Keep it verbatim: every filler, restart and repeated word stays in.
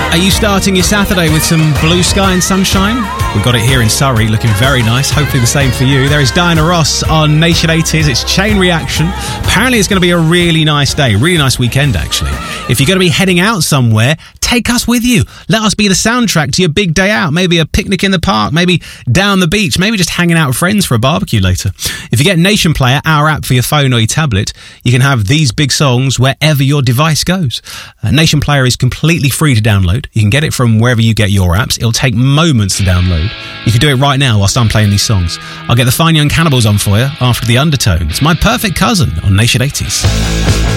Are you starting your Saturday with some blue sky and sunshine? We've got it here in Surrey, looking very nice. Hopefully the same for you. There is Diana Ross on Nation eighties. It's Chain Reaction. Apparently it's going to be a really nice day, really nice weekend, actually. If you're going to be heading out somewhere, take us with you. Let us be the soundtrack to your big day out. Maybe a picnic in the park, maybe down the beach, maybe just hanging out with friends for a barbecue later. If you get Nation Player, our app for your phone or your tablet, you can have these big songs wherever your device goes. Uh, Nation Player is completely free to download. You can get it from wherever you get your apps. It'll take moments to download. You can do it right now whilst I'm playing these songs. I'll get the Fine Young Cannibals on for you after The Undertones. My Perfect Cousin on Nation eighties.